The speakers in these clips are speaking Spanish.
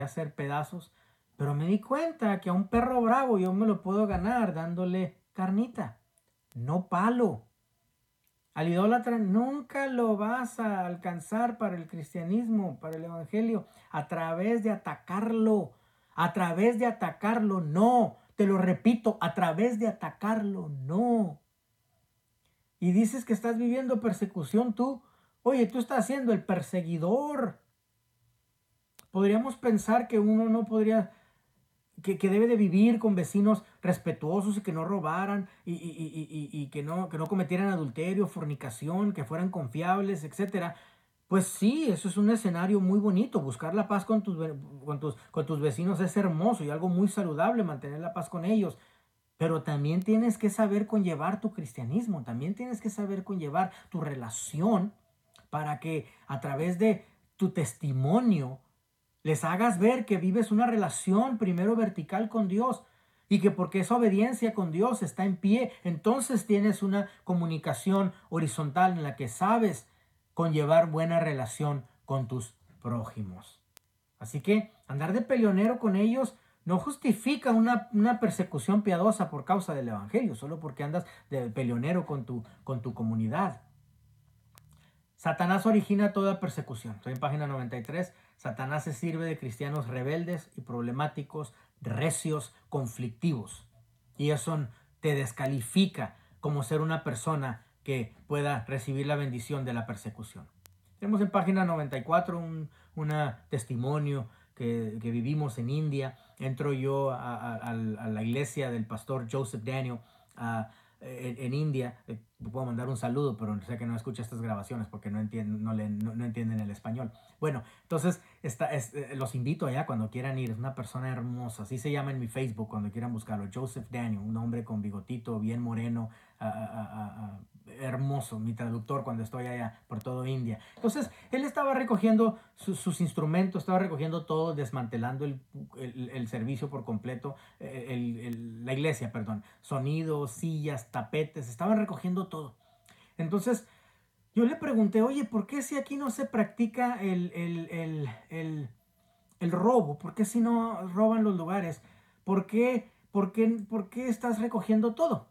hacer pedazos, pero me di cuenta que a un perro bravo yo me lo puedo ganar dándole carnita, no palo. Al idólatra nunca lo vas a alcanzar para el cristianismo, para el evangelio, a través de atacarlo, a través de atacarlo, no. Te lo repito, a través de atacarlo, no. Y dices que estás viviendo persecución tú. Oye, tú estás siendo el perseguidor. Podríamos pensar que uno no podría, que debe de vivir con vecinos respetuosos y que no robaran y que no cometieran adulterio, fornicación, que fueran confiables, etcétera. Pues sí, eso es un escenario muy bonito. Buscar la paz con tus vecinos es hermoso y algo muy saludable, mantener la paz con ellos. Pero también tienes que saber conllevar tu cristianismo, también tienes que saber conllevar tu relación para que a través de tu testimonio les hagas ver que vives una relación primero vertical con Dios y que porque esa obediencia con Dios está en pie, entonces tienes una comunicación horizontal en la que sabes conllevar buena relación con tus prójimos. Así que andar de peleonero con ellos no justifica una persecución piadosa por causa del Evangelio, solo porque andas de peleonero con tu comunidad. Satanás origina toda persecución. Estoy en página 93. Satanás se sirve de cristianos rebeldes y problemáticos, recios, conflictivos. Y eso te descalifica como ser una persona que pueda recibir la bendición de la persecución. Tenemos en página 94 un testimonio que vivimos en India. Entro yo a la iglesia del pastor Joseph Daniel en India. Puedo mandar un saludo, pero sé que no escucha estas grabaciones porque no entienden el español. Bueno, entonces los invito allá cuando quieran ir. Es una persona hermosa. Así se llama en mi Facebook cuando quieran buscarlo. Joseph Daniel, un hombre con bigotito, bien moreno, hermoso, mi traductor cuando estoy allá por todo India. Entonces, él estaba recogiendo sus instrumentos, estaba recogiendo todo, desmantelando el servicio por completo, la iglesia, perdón, sonidos, sillas, tapetes, estaban recogiendo todo. Entonces, yo le pregunté, oye, ¿por qué si aquí no se practica el robo? ¿Por qué si no roban los lugares? ¿Por qué estás recogiendo todo?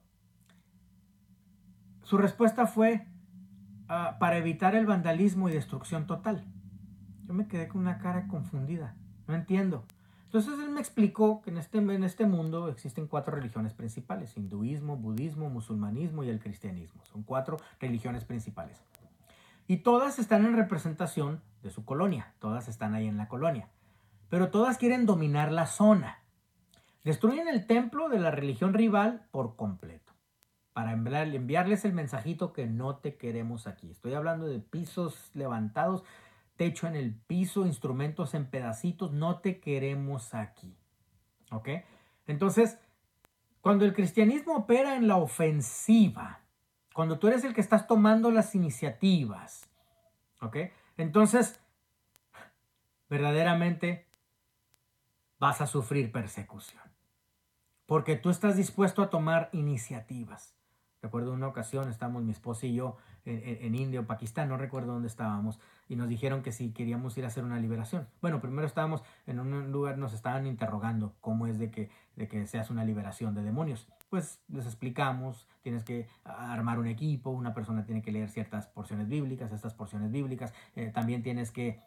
Su respuesta fue, para evitar el vandalismo y destrucción total. Yo me quedé con una cara confundida. No entiendo. Entonces él me explicó que en este mundo existen cuatro religiones principales: hinduismo, budismo, musulmanismo y el cristianismo. Son cuatro religiones principales. Y todas están en representación de su colonia. Todas están ahí en la colonia. Pero todas quieren dominar la zona. Destruyen el templo de la religión rival por completo para enviarles el mensajito que no te queremos aquí. Estoy hablando de pisos levantados, techo en el piso, instrumentos en pedacitos, no te queremos aquí. ¿Ok? Entonces, cuando el cristianismo opera en la ofensiva, cuando tú eres el que estás tomando las iniciativas, ¿ok? Entonces, verdaderamente vas a sufrir persecución. Porque tú estás dispuesto a tomar iniciativas. Recuerdo una ocasión, estábamos mi esposa y yo en India o Pakistán, no recuerdo dónde estábamos, y nos dijeron que si queríamos ir a hacer una liberación. Bueno, primero estábamos en un lugar, nos estaban interrogando cómo es de que se hace una liberación de demonios. Pues les explicamos, tienes que armar un equipo, una persona tiene que leer ciertas porciones bíblicas, estas porciones bíblicas, también tienes que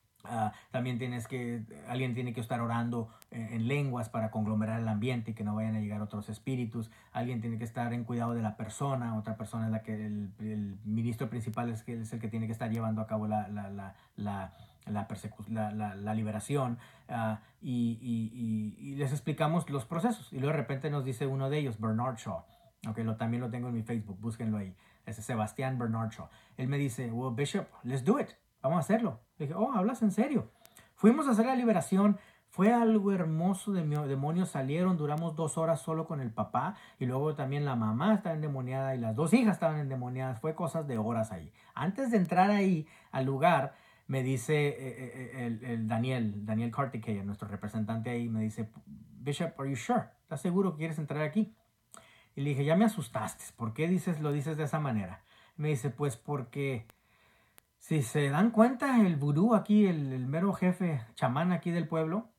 alguien tiene que estar orando en lenguas para conglomerar el ambiente y que no vayan a llegar otros espíritus. Alguien tiene que estar en cuidado de la persona. Otra persona es la que el ministro principal es el que tiene que estar llevando a cabo la liberación. Y les explicamos los procesos. Y luego de repente nos dice uno de ellos, Bernard Shaw. Okay, también lo tengo en mi Facebook, búsquenlo ahí. Es Sebastián Bernard Shaw. Él me dice, well, Bishop, let's do it. Vamos a hacerlo. Le dije, oh, ¿hablas en serio? Fuimos a hacer la liberación. Fue algo hermoso. Demonios salieron. Duramos 2 horas solo con el papá. Y luego también la mamá estaba endemoniada y las dos hijas estaban endemoniadas. Fue cosas de horas ahí. Antes de entrar ahí al lugar, me dice Daniel Kartikeya, nuestro representante ahí, me dice, Bishop, are you sure? ¿Estás seguro que quieres entrar aquí? Y le dije, ya me asustaste. ¿Por qué lo dices de esa manera? Me dice, pues porque Si se dan cuenta, el vudú aquí, el mero jefe chamán aquí del pueblo,